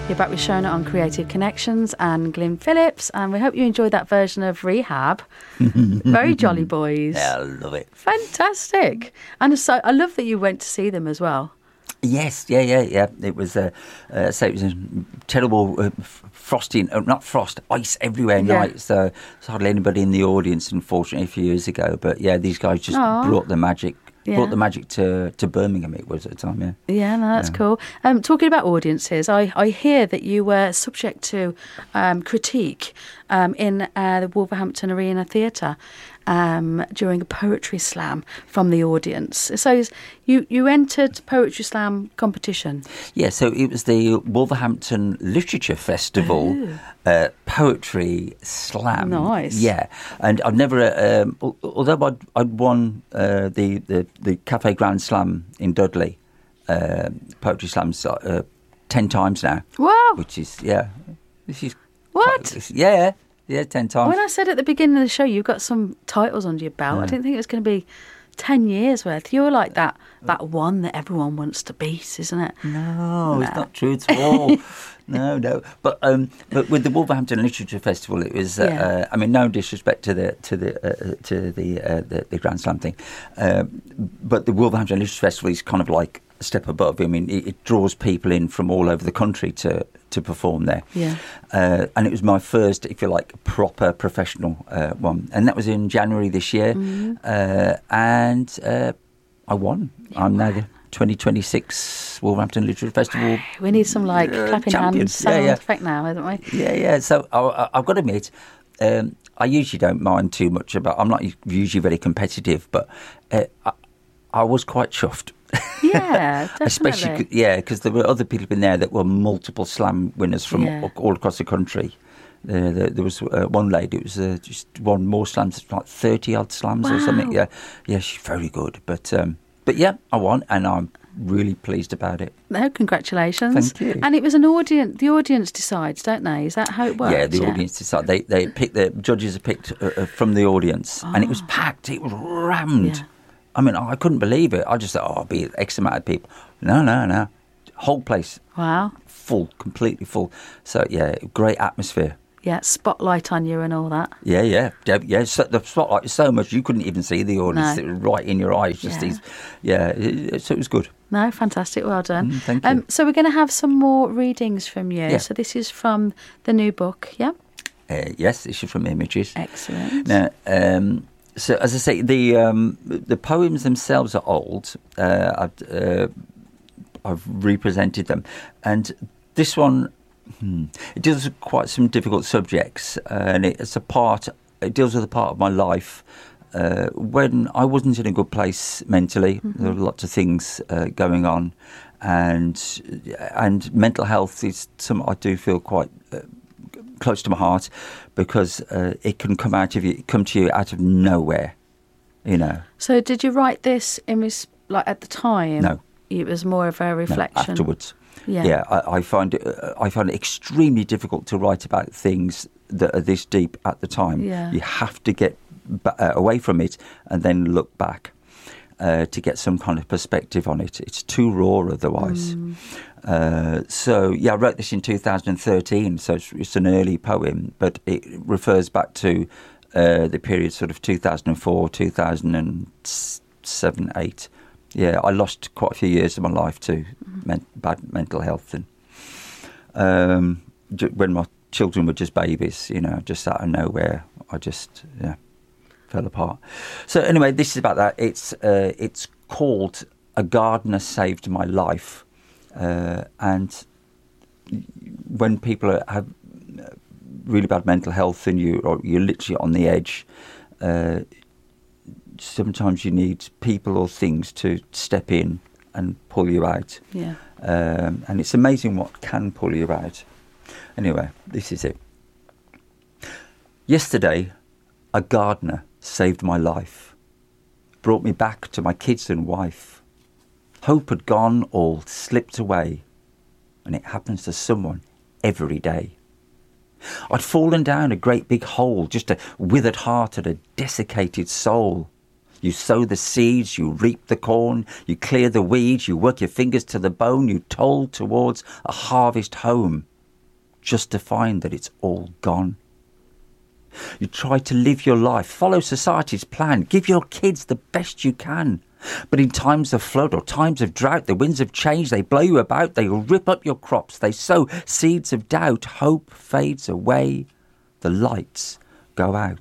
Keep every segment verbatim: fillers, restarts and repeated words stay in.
You're back with Shona on Creative Connections and Glyn Phillips, and we hope you enjoyed that version of Rehab. Very jolly boys. Yeah, I love it. Fantastic. And so I love that you went to see them as well. Yes, yeah, yeah, yeah. It was, uh, uh, so it was a terrible uh, frosting, uh, not frost, ice everywhere Yeah. night. So there's hardly anybody in the audience, unfortunately, a few years ago. But yeah, these guys just Aww. brought the magic. Yeah. Brought the magic to, to Birmingham, it was at the time, yeah. Yeah, no, that's Yeah. cool. Um, talking about audiences, I, I hear that you were subject to um, critique um, in uh, the Wolverhampton Arena Theatre um, during a poetry slam from the audience. So you, you entered poetry slam competition. Yeah, so it was the Wolverhampton Literature Festival uh, Poetry Slam. Nice. Yeah, and I've never, uh, um, al- although I'd, I'd won uh, the, the, the Cafe Grand Slam in Dudley, uh, Poetry Slams, uh, ten times now. Wow. Which is, yeah, this is... What? quite- yeah, yeah, ten times. When I said at the beginning of the show you've got some titles under your belt, I didn't think it was going to be ten years worth. You're like that that one that everyone wants to beat, isn't it? No, it's not true at all. no, no. But um, but with the Wolverhampton Literature Festival, it was. Uh, Yeah. uh, I mean, no disrespect to the to the uh, to the, uh, the the Grand Slam thing, uh, but the Wolverhampton Literature Festival is kind of like a step above. I mean, it, it draws people in from all over the country to to perform there. Yeah. Uh, and it was my first, if you like, proper professional uh, one, and that was in January this year, Mm-hmm. uh, and uh, I won. I'm now the twenty twenty-six Wolverhampton Literature Festival. We need some like Uh, clapping champion. hands sound Yeah, yeah. effect now, don't we? Yeah, yeah. So I, I, I've got to admit, um, I usually don't mind too much about. I'm not usually very competitive, but uh, I, I was quite chuffed. Yeah, definitely. Especially, 'cause- yeah, because there were other people in there that were multiple slam winners from Yeah. all, all across the country. Uh, there, there was uh, one lady. It was uh, just won more slams, like thirty odd slams or something. Wow. Yeah, yeah, she's very good. But um, but yeah, I won, and I'm really pleased about it. No, congratulations. Thank you. And it was an audience. The audience decides, don't they? Is that how it works? Yeah, the audience decided. They they pick the judges are picked uh, uh, from the audience, and it was packed. It was rammed. Yeah. I mean, I couldn't believe it. I just thought, oh, I'll be X amount of people. No, no, no. Whole place Wow. full, completely full. So yeah, great atmosphere. Yeah, spotlight on you and all that. Yeah, yeah, yeah. yeah. So the spotlight is so much you couldn't even see the audience. No. It was right in your eyes. Just Yeah. these, yeah. It, it- so it was good. No, fantastic. Well done. Mm, thank you. Um, so we're going to have some more readings from you. Yeah. So this is from the new book. Yeah. Uh, yes, this is from Images. Excellent. Now, um, so as I say, the um, the poems themselves are old. Uh, I've, uh, I've represented them, and this one hmm, it deals with quite some difficult subjects, uh, and it's a part. It deals with a part of my life uh, when I wasn't in a good place mentally. Mm-hmm. There were lots of things uh, going on, and and mental health is something I do feel quite Uh, close to my heart, because uh, it can come out of you, come to you out of nowhere, you know. So did you write this in res- like at the time? No. It was more of a No, reflection. afterwards. Yeah. Yeah, I, I find it. Uh, I find it extremely difficult to write about things that are this deep at the time. Yeah. You have to get ba- uh, away from it and then look back uh, to get some kind of perspective on it. It's too raw otherwise. Mm. Uh, so yeah, I wrote this in two thousand thirteen, so it's, it's an early poem, but it refers back to uh, the period sort of two thousand four, two thousand seven, eight. Yeah, I lost quite a few years of my life to men- bad mental health, and um, j- when my children were just babies, you know, just out of nowhere, I just yeah fell apart. So anyway, this is about that. It's uh, it's called A Gardener Saved My Life. Uh, and when people are, have really bad mental health and you, or you're literally on the edge, uh, sometimes you need people or things to step in and pull you out. Yeah. Um, and it's amazing what can pull you out. Anyway, this is it. Yesterday, a gardener saved my life, brought me back to my kids and wife. Hope had gone, all slipped away, and it happens to someone every day. I'd fallen down a great big hole, just a withered heart and a desiccated soul. You sow the seeds, you reap the corn, you clear the weeds, you work your fingers to the bone, you toil towards a harvest home. just to find that it's all gone. You try to live your life, follow society's plan, give your kids the best you can. But in times of flood or times of drought, the winds of change, they blow you about, they rip up your crops, they sow seeds of doubt. Hope fades away, the lights go out.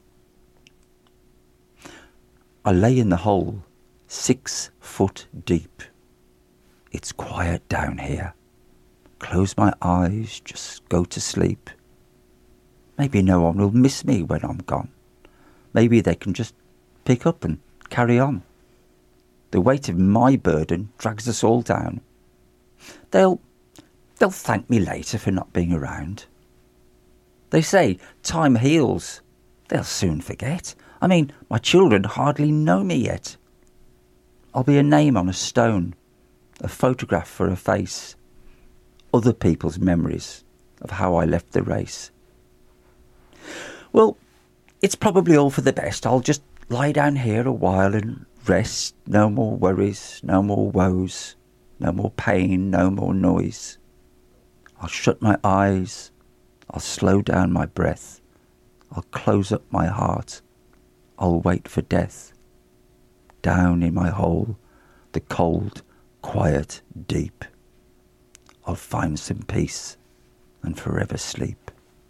I lay in the hole, six foot deep. It's quiet down here. Close my eyes, just go to sleep. Maybe no one will miss me when I'm gone. Maybe they can just pick up and carry on. The weight of my burden drags us all down. They'll, they'll thank me later for not being around. They say time heals. They'll soon forget. I mean, my children hardly know me yet. I'll be a name on a stone, a photograph for a face, other people's memories of how I left the race. Well, it's probably all for the best. I'll just lie down here a while and rest. No more worries, no more woes, no more pain, no more noise. I'll shut my eyes, I'll slow down my breath, I'll close up my heart, I'll wait for death. Down in my hole, the cold, quiet deep, I'll find some peace and forever sleep.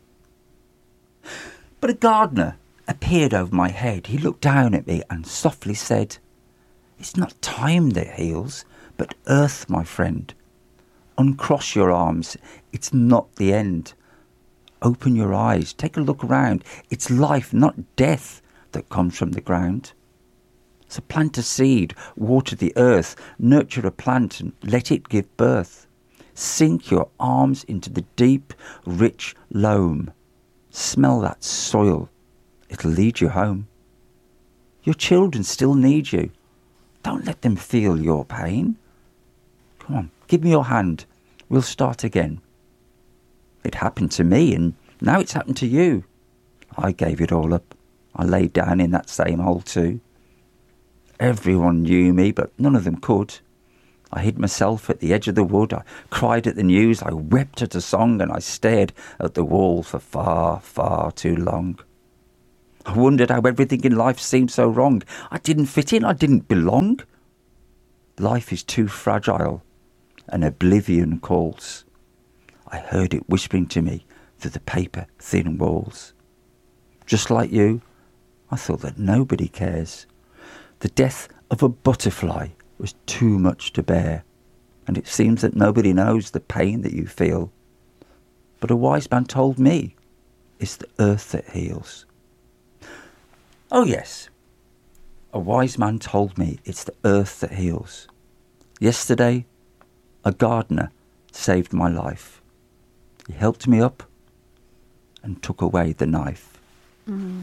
But a gardener appeared over my head. He looked down at me and softly said, "It's not time that heals, but earth, my friend. Uncross your arms. It's not the end. Open your eyes. Take a look around. It's life, not death, that comes from the ground. So plant a seed, water the earth, nurture a plant and let it give birth. Sink your arms into the deep, rich loam. Smell that soil. It'll lead you home. Your children still need you. Don't let them feel your pain. Come on, give me your hand. We'll start again. It happened to me and now it's happened to you. I gave it all up. I laid down in that same hole too. Everyone knew me, but none of them could. I hid myself at the edge of the wood. I cried at the news. I wept at a song and I stared at the wall for far, far too long. I wondered how everything in life seemed so wrong. I didn't fit in. I didn't belong. Life is too fragile and oblivion calls. I heard it whispering to me through the paper-thin walls. Just like you, I thought that nobody cares. The death of a butterfly was too much to bear, and it seems that nobody knows the pain that you feel. But a wise man told me it's the earth that heals. Oh yes, a wise man told me it's the earth that heals. Yesterday, a gardener saved my life. He helped me up and took away the knife. Mm.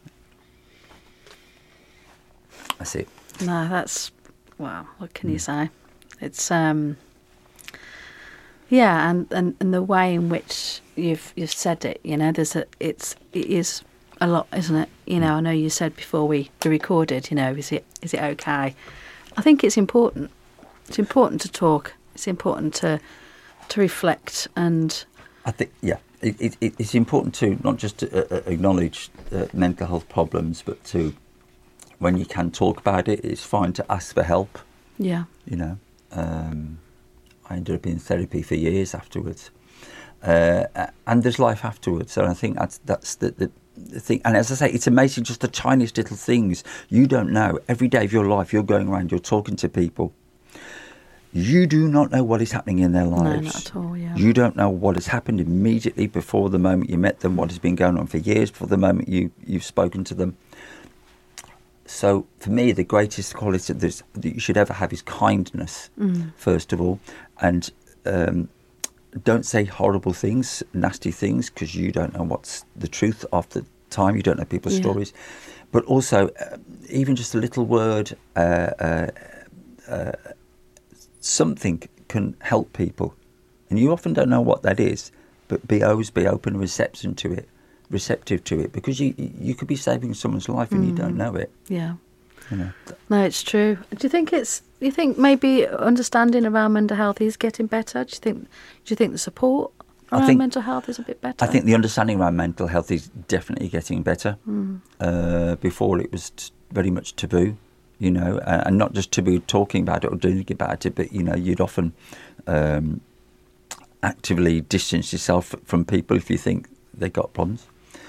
That's it. No, that's, wow, what can mm. you say? It's, um, yeah, and, and, and the way in which you've you've said it, you know, there's a, it's, it is a lot, isn't it? You know, I know you said before we recorded, you know, is it is it okay? I think it's important. It's important to talk. It's important to to reflect and... I think, yeah, it, it, it's important to not just to, uh, acknowledge uh, mental health problems, but to, when you can talk about it, it's fine to ask for help. Yeah. You know, um, I ended up in therapy for years afterwards. Uh, and there's life afterwards. So I think that's, that's the, the, the thing. And as I say, it's amazing, just the tiniest little things. You don't know. Every day of your life, you're going around, you're talking to people. You do not know what is happening in their lives. No, not at all, yeah. You don't know what has happened immediately before the moment you met them, what has been going on for years before the moment you, you've spoken to them. So for me, the greatest quality that you should ever have is kindness, mm. first of all. And um, don't say horrible things, nasty things, because you don't know what's the truth of the time. You don't know people's yeah. stories. But also, uh, even just a little word, uh, uh, uh, something can help people. And you often don't know what that is, but be always be open and receptive to it. receptive to it, because you you could be saving someone's life and mm. you don't know it. Yeah. You know. No, it's true. Do you think it's? Do you think maybe understanding around mental health is getting better? Do you think? Do you think the support around I think mental health is a bit better? I think the understanding around mental health is definitely getting better. Mm. Uh, before it was t- very much taboo, you know, uh, and not just taboo talking about it or doing about it, but you know, you'd often um, actively distance yourself from people if you think they got problems.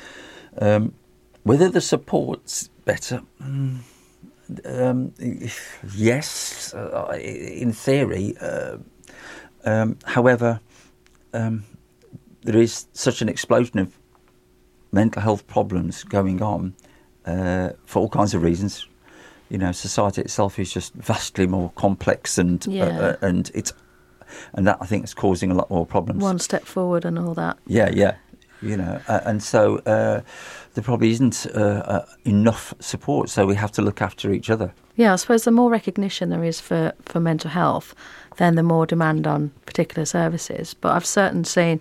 Um, whether the support's better, mm, um, yes, uh, in theory. Uh, um, however, um, there is such an explosion of mental health problems going on uh, for all kinds of reasons. You know, society itself is just vastly more complex, and Yeah. uh, uh, and it's and that I think is causing a lot more problems. One step forward and all that. Yeah, yeah. You know, uh, and so uh, there probably isn't uh, uh, enough support, so we have to look after each other. Yeah, I suppose the more recognition there is for, for mental health, then the more demand on particular services. But I've certainly seen,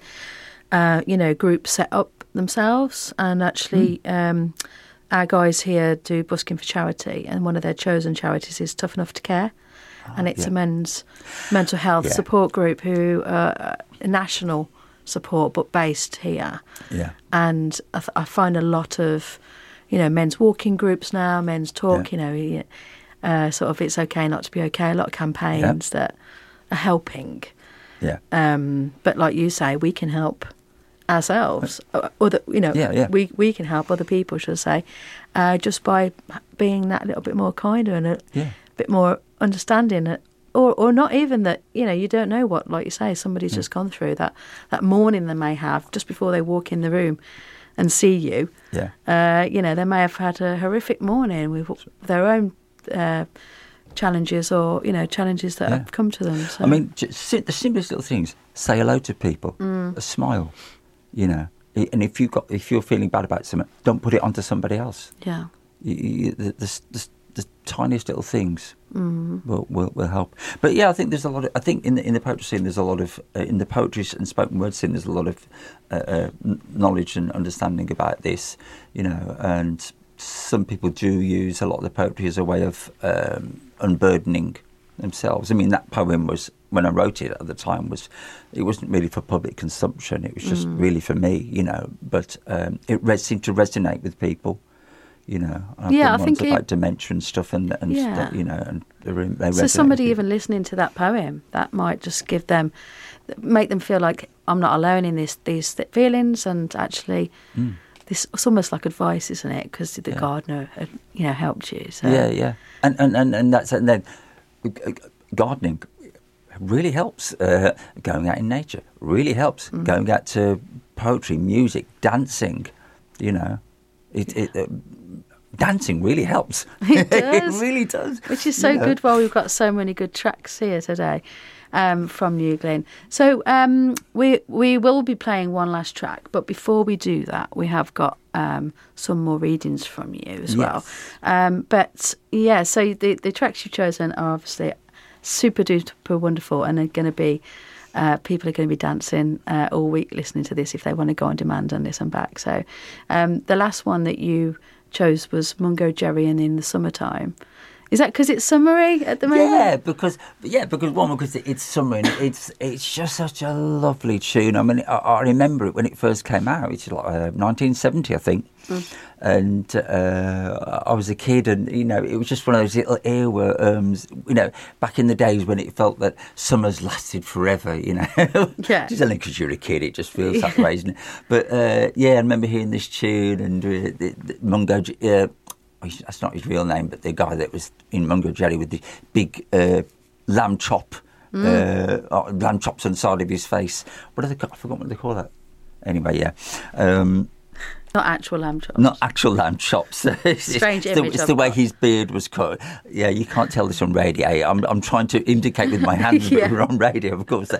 uh, you know, groups set up themselves, and actually mm. um, our guys here do busking for charity, and one of their chosen charities is Tough Enough to Care. Oh, and it's yeah. a men's mental health yeah. support group who are uh, national support but based here. Yeah. And I, th- I find a lot of, you know, men's walking groups now, men's talk, yeah. you know, uh, sort of it's okay not to be okay, a lot of campaigns yeah. that are helping. Yeah. Um, but like you say, we can help ourselves, or the, you know, yeah, yeah. we we can help other people, should I say, uh, just by being that little bit more kinder and a yeah. bit more understanding, or or not even that, you know, you don't know what, like you say, somebody's mm. just gone through that that morning they may have just before they walk in the room and see you. Yeah. Uh, you know, they may have had a horrific morning with their own uh, challenges, or you know, challenges that yeah. have come to them. So. I mean, just the simplest little things: say hello to people, mm. a smile. You know, and if you got if you're feeling bad about something, don't put it onto somebody else. Yeah, you, you, the, the, the, the tiniest little things mm. will, will will help. But yeah, I think there's a lot of. I think in the in the poetry scene, there's a lot of uh, in the poetry and spoken word scene, there's a lot of uh, uh, knowledge and understanding about this. You know, and some people do use a lot of the poetry as a way of um, unburdening themselves. I mean, that poem was, when I wrote it at the time, was it wasn't really for public consumption. It was just mm. really for me, you know. But um, it res- seemed to resonate with people, you know. I've yeah, done I ones think about it, dementia and stuff, and and yeah. st- you know, and they, they so somebody even listening to that poem, that might just give them, make them feel like I'm not alone in this these feelings, and actually. Mm. This, it's almost like advice, isn't it? Because the yeah. gardener, had, you know, helped you. So. Yeah, yeah, and and and, and that's and then gardening really helps. Uh, going out in nature really helps. Mm. Going out to poetry, music, dancing. You know, it, it uh, dancing really helps. It does. It really does. Which is so you know? good. While we've got so many good tracks here today. Um, from you, Glyn. So um, we we will be playing one last track, but before we do that, we have got um, some more readings from you as yes. well. Um, but yeah, so the, the tracks you've chosen are obviously super duper wonderful, and are going to be uh, people are going to be dancing uh, all week listening to this if they want to go on demand and listen back. So um, the last one that you chose was Mungo Jerry and In the Summertime. Is that because it's summery at the moment? Yeah, because yeah, because one because it's summer and it's it's just such a lovely tune. I mean, I, I remember it when it first came out. It's like uh, nineteen seventy, I think, mm. and uh, I was a kid, and you know, it was just one of those little earworms. You know, back in the days when it felt that summers lasted forever. You know, yeah, just only because you're a kid, it just feels that way, isn't it? But uh, yeah, I remember hearing this tune and uh, the, the Mungo. Uh, That's not his real name, but the guy that was in Mungo Jerry with the big uh, lamb chop, mm. uh, lamb chops on the side of his face. What do they call? I forgot what they call that. Anyway, yeah. Um, not actual lamb chops. Not actual lamb chops. it's, Strange it's image. The, it's the way his beard was cut. Yeah, you can't tell this on radio. I'm, I'm trying to indicate with my hands, yeah. but we're on radio, of course.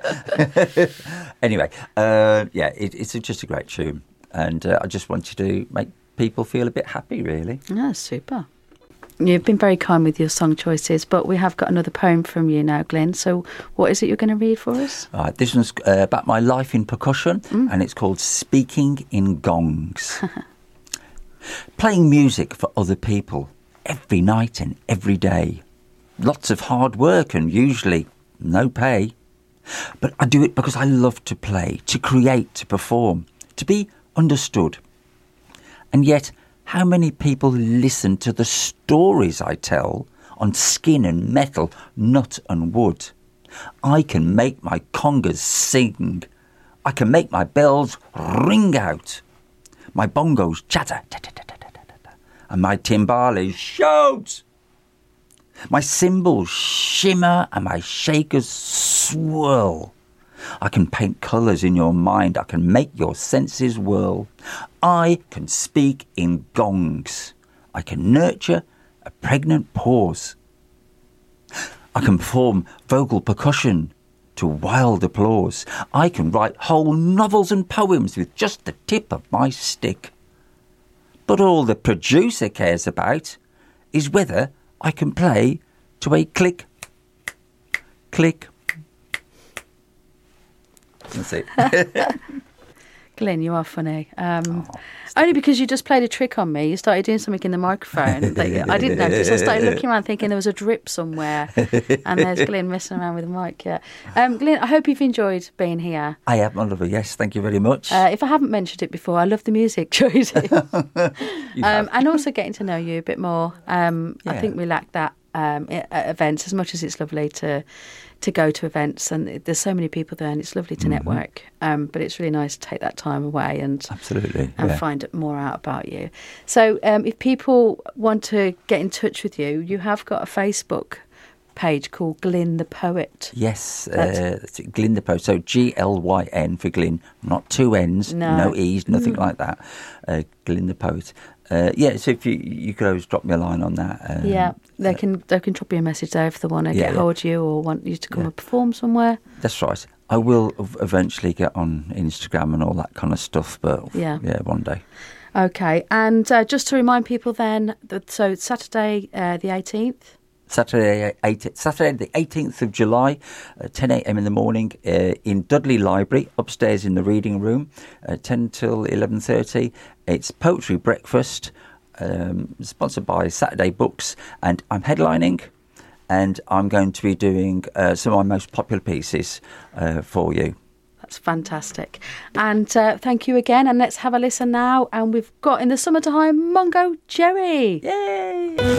Anyway, uh, yeah, it, it's just a great tune, and uh, I just wanted to make people feel a bit happy, really. Yeah, super. You've been very kind with your song choices, but we have got another poem from you now, Glyn. So what is it you're going to read for us? All right, this one's uh, about my life in percussion, mm. and it's called Speaking in Gongs. Playing music for other people every night and every day. Lots of hard work and usually no pay. But I do it because I love to play, to create, to perform, to be understood. And yet, how many people listen to the stories I tell on skin and metal, nut and wood? I can make my congas sing. I can make my bells ring out. My bongos chatter, and my timbales shout. My cymbals shimmer and my shakers swirl. I can paint colours in your mind. I can make your senses whirl. I can speak in gongs. I can nurture a pregnant pause. I can perform vocal percussion to wild applause. I can write whole novels and poems with just the tip of my stick. But all the producer cares about is whether I can play to a click, click. That's it. Glyn, you are funny. Um, oh, only because you just played a trick on me. You started doing something in the microphone that I didn't notice. I started looking around thinking there was a drip somewhere, and there's Glyn messing around with the mic. Yeah, um, Glyn, I hope you've enjoyed being here. I have, my lover. Yes, thank you very much. Uh, if I haven't mentioned it before, I love the music choices, um, and also getting to know you a bit more. Um, yeah. I think we lack that um, at events as much as it's lovely to. to go to events, and there's so many people there, and it's lovely to mm-hmm. network. Um, but it's really nice to take that time away and absolutely and yeah. find more out about you. So, um, if people want to get in touch with you, you have got a Facebook page called Glyn the Poet. Yes, uh, Glyn the Poet. So G L Y N for Glyn, not two N's, no, no E's, nothing mm. like that. Uh, Glyn the Poet. Uh, yeah, so if you you could always drop me a line on that. Um, yeah, they can they can drop you a message there if they want to yeah, get hold of you or want you to come yeah. and perform somewhere. That's right. I will eventually get on Instagram and all that kind of stuff, but yeah, yeah one day. Okay, and uh, just to remind people then, that, so it's Saturday uh, the eighteenth. Saturday, eighteenth, Saturday the eighteenth of July, uh, ten a.m. in the morning uh, in Dudley Library, upstairs in the reading room, uh, ten till eleven thirty. It's poetry breakfast, um, sponsored by Saturday Books, and I'm headlining, and I'm going to be doing uh, some of my most popular pieces uh, for you. That's fantastic. And uh, thank you again, and let's have a listen now. And we've got in the summertime, Mungo Jerry. Yay!